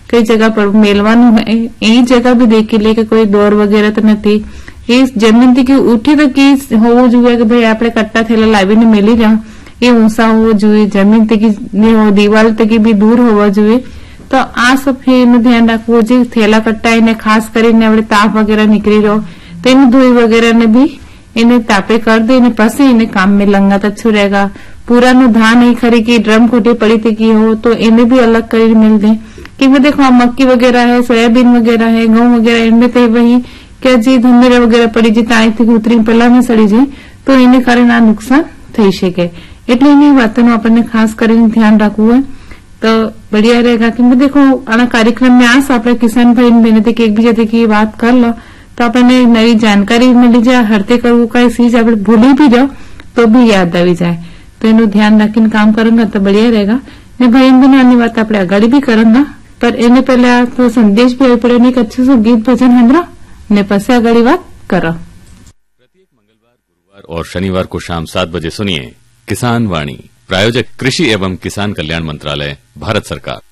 કઈ જગ્યા પર મેલવાનું હોય એ જગ્યા બી દેખી લે કે કોઈ દોર વગેરે તો નથી. એ જમીનથી કે ઉઠી તો કે હોવું જોઈએ કે ભાઈ આપણે કટ્ટા થેલા લાવીને મેલી રહ્યા એ ઊંચા હોવો જોઈએ, જમીનથી કે દિવાલ થી બી દૂર હોવા જોઈએ. તો આ સફેદનું ધ્યાન રાખવું. જે થેલા કટ્ટા એને ખાસ કરીને આપણે તાપ વગેરે નીકળી રહ્યો તો એની ધોઈ वगैरह ने भी इन्हें तापे कर दे, इन्हें पसे इन्हें काम में लंगा तो अच्छू रहेगा. पूरा नु धान नहीं खरी की ड्रम खोटी पड़ी थी की हो तो इन्हें भी अलग कर मिल दे. क्योंकि देखो मक्की वगैरह है, सोयाबीन वगैरह है, गेहूं वगैरह इनमें तो वही क्या जी धुंधरे वगैरह पड़ी जी ताई थी उतरी पहला में सड़ी जाए तो इन्हें कारण आ नुकसान थई शके. એટલે એની વાતોનું આપણને ખાસ કરીને ધ્યાન રાખવું હોય तो बढ़िया रहेगा. क्योंकि देखो आना कार्यक्रम में आस आप किसान भाई बहने थे कि एक बीजा की बात कर लो तो अपने नई जानकारी मिली जाए. हरते करવું कई चीज आप भूली भी जाओ तो भी याद આવી જાય. तो એનું ધ્યાન રાખીને કામ करूंगा तो बढ़िया रहेगा. ने भाई बहनों आनी बात આપણે आगाड़ी भी करूंगा पर एने पहले तो संदेश भी આવી પડે ને एक अच्छे से गीत भजन हंद्रा ने पसे आगाड़ी बात करो. प्रत्येक मंगलवार, गुरुवार और शनिवार को शाम 7 बजे सुनिए किसान वाणी. प्रायोजक कृषि एवं किसान कल्याण मंत्रालय, भारत सरकार.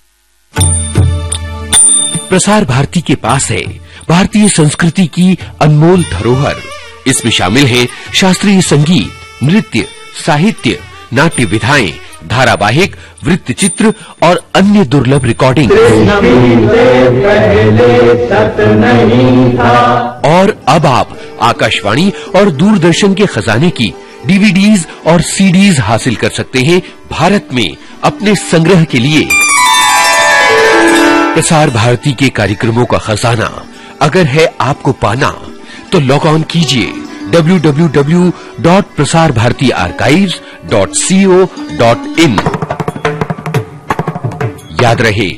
प्रसार भारती के पास है भारतीय संस्कृति की अनमोल धरोहर. इसमें शामिल है शास्त्रीय संगीत, नृत्य, साहित्य, नाट्य विधाएं, धारावाहिक, वृत्तचित्र और अन्य दुर्लभ रिकॉर्डिंग. और अब आप आकाशवाणी और दूरदर्शन के खजाने की डीवीडीज और सीडीज हासिल कर सकते हैं भारत में अपने संग्रह के लिए. प्रसार भारती के कार्यक्रमों का खजाना अगर है आपको पाना तो लॉग ऑन कीजिए www.prasarbhartiarchives.co.in. याद रहे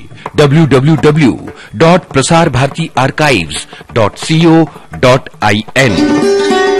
www.prasarbhartiarchives.co.in.